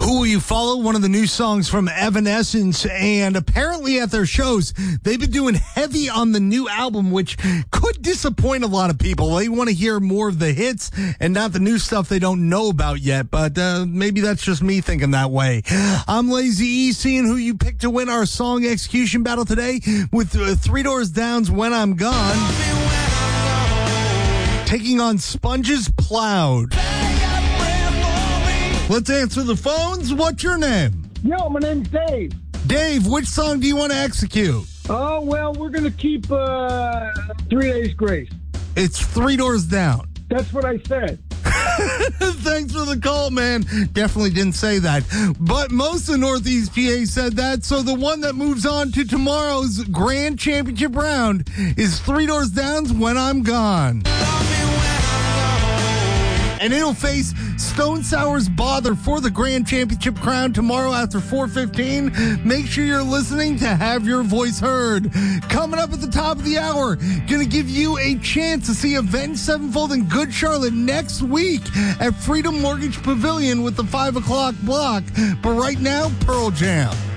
Who Will You Follow? One of the new songs from Evanescence, and apparently at their shows, they've been doing heavy on the new album, which could disappoint a lot of people. They want to hear more of the hits and not the new stuff they don't know about yet, but maybe that's just me thinking that way. I'm Lazy E, seeing who you picked to win our song execution battle today with Three Doors Down's When I'm Gone, taking on Sponge's Plowed. Let's answer the phones. What's your name? Yo, my name's Dave. Dave, which song do you want to execute? Oh, well, we're going to keep 3 Days Grace. It's Three Doors Down. That's what I said. Thanks for the call, man. Definitely didn't say that. But most of Northeast PA said that. So the one that moves on to tomorrow's Grand Championship round is Three Doors Down's When I'm Gone. And it'll face Stone Sour's Bother for the Grand Championship crown tomorrow after 4:15. Make sure you're listening to have your voice heard. Coming up at the top of the hour, gonna give you a chance to see Avenged Sevenfold in Good Charlotte next week at Freedom Mortgage Pavilion with the 5 o'clock block. But right now, Pearl Jam.